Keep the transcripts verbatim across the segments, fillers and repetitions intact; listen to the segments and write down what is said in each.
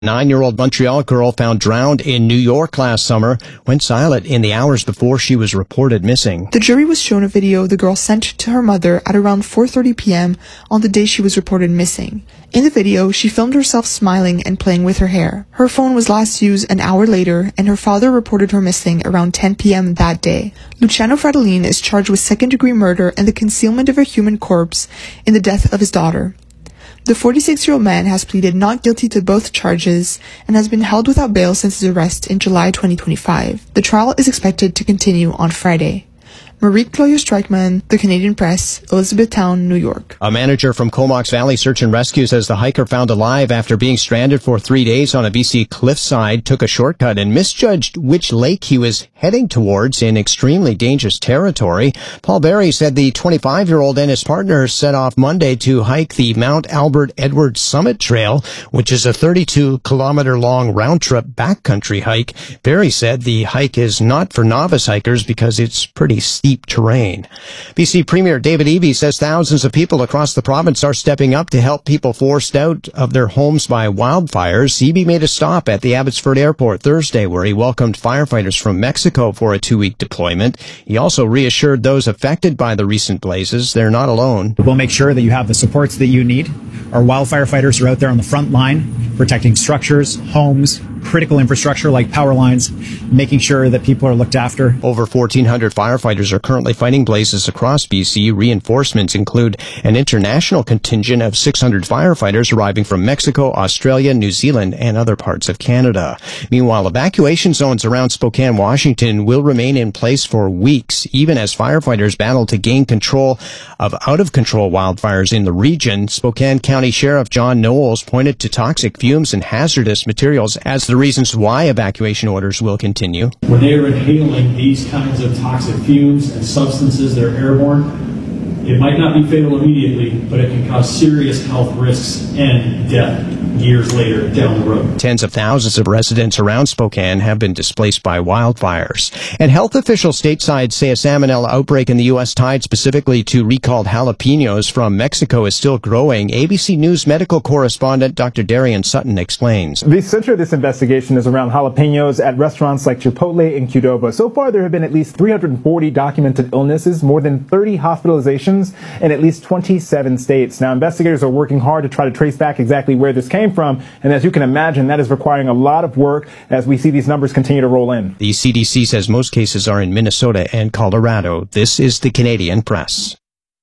Nine-year-old Montreal girl found drowned in New York last summer went silent in the hours before she was reported missing. The jury was shown a video the girl sent to her mother at around four thirty p.m. on the day she was reported missing. In the video, she filmed herself smiling and playing with her hair. Her phone was last used an hour later, and her father reported her missing around ten p.m. that day. Luciano Fratellin is charged with second-degree murder and the concealment of a human corpse in the death of his daughter. The forty-six-year-old man has pleaded not guilty to both charges and has been held without bail since his arrest in July twenty twenty-five. The trial is expected to continue on Friday. Marique Cloyer-Streichman, The Canadian Press, Elizabethtown, New York. A manager from Comox Valley Search and Rescue says the hiker found alive after being stranded for three days on a B C cliffside took a shortcut and misjudged which lake he was heading towards in extremely dangerous territory. Paul Berry said the twenty-five-year-old and his partner set off Monday to hike the Mount Albert Edwards Summit Trail, which is a thirty-two kilometer long round-trip backcountry hike. Berry said the hike is not for novice hikers because it's pretty steep terrain. B C Premier David Eby says thousands of people across the province are stepping up to help people forced out of their homes by wildfires. Eby made a stop at the Abbotsford Airport Thursday where he welcomed firefighters from Mexico for a two-week deployment. He also reassured those affected by the recent blazes they're not alone. We'll make sure that you have the supports that you need. Our wildfire fighters are out there on the front line, protecting structures, homes, critical infrastructure like power lines, making sure that people are looked after. Over fourteen hundred firefighters are currently fighting blazes across B C. Reinforcements include an international contingent of six hundred firefighters arriving from Mexico, Australia, New Zealand, and other parts of Canada. Meanwhile, evacuation zones around Spokane, Washington will remain in place for weeks, even as firefighters battle to gain control of out-of-control wildfires in the region. Spokane County Sheriff John Knowles pointed to toxic fumes and hazardous materials as the reasons why evacuation orders will continue. When they are inhaling these kinds of toxic fumes and substances that are airborne, it might not be fatal immediately, but it can cause serious health risks and death years later down the road. Tens of thousands of residents around Spokane have been displaced by wildfires. And health officials stateside say a salmonella outbreak in the U S tied specifically to recalled jalapenos from Mexico is still growing. A B C News medical correspondent Doctor Darian Sutton explains. The center of this investigation is around jalapenos at restaurants like Chipotle in Qdoba. So far, there have been at least three hundred forty documented illnesses, more than thirty hospitalizations in at least twenty-seven states. Now, investigators are working hard to try to trace back exactly where this came from, and as you can imagine, that is requiring a lot of work as we see these numbers continue to roll in. The C D C says most cases are in Minnesota and Colorado. This is the Canadian Press.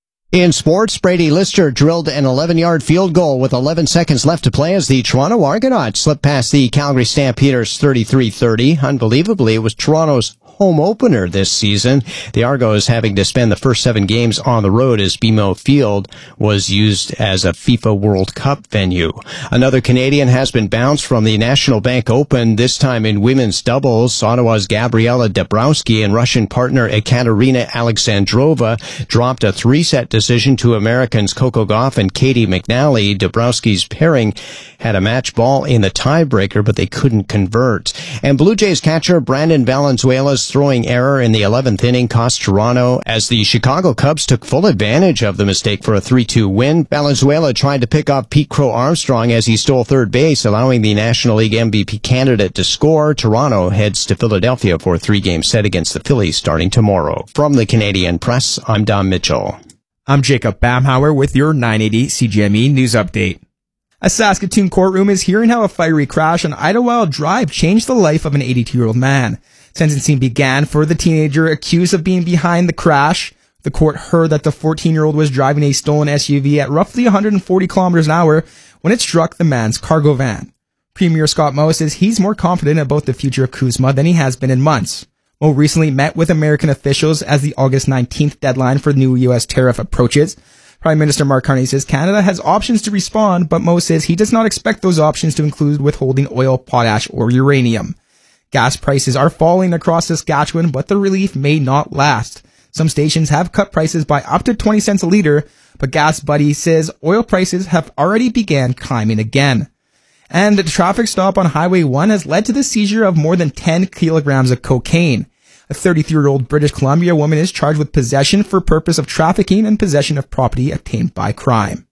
In sports, Brady Lister drilled an eleven-yard field goal with eleven seconds left to play as the Toronto Argonauts slipped past the Calgary Stampeders thirty-three thirty. Unbelievably, it was Toronto's home opener this season. The Argos having to spend the first seven games on the road as B M O Field was used as a FIFA World Cup venue. Another Canadian has been bounced from the National Bank Open, this time in women's doubles. Ottawa's Gabriela Dabrowski and Russian partner Ekaterina Alexandrova dropped a three-set decision to Americans Coco Gauff and Katie McNally. Dabrowski's pairing had a match ball in the tiebreaker, but they couldn't convert. And Blue Jays catcher Brandon Valenzuela's throwing error in the eleventh inning cost Toronto as the Chicago Cubs took full advantage of the mistake for a three two win. Valenzuela tried to pick off Pete Crow Armstrong as he stole third base, allowing the National League M V P candidate to score. Toronto heads to Philadelphia for a three-game set against the Phillies starting tomorrow. From the Canadian Press, I'm Don Mitchell. I'm Jacob Bamhauer with your nine eighty C G M E News Update. A Saskatoon courtroom is hearing how a fiery crash on Idlewild Drive changed the life of an eighty-two-year-old man. Sentencing began for the teenager accused of being behind the crash. The court heard that the fourteen-year-old was driving a stolen S U V at roughly one hundred forty kilometers an hour when it struck the man's cargo van. Premier Scott Moe says he's more confident about the future of CUSMA than he has been in months. Moe recently met with American officials as the August nineteenth deadline for the new U S tariff approaches. Prime Minister Mark Carney says Canada has options to respond, but Moe says he does not expect those options to include withholding oil, potash, or uranium. Gas prices are falling across Saskatchewan, but the relief may not last. Some stations have cut prices by up to twenty cents a litre, but Gas Buddy says oil prices have already began climbing again. And a traffic stop on Highway one has led to the seizure of more than ten kilograms of cocaine. A thirty-three-year-old British Columbia woman is charged with possession for purpose of trafficking and possession of property obtained by crime.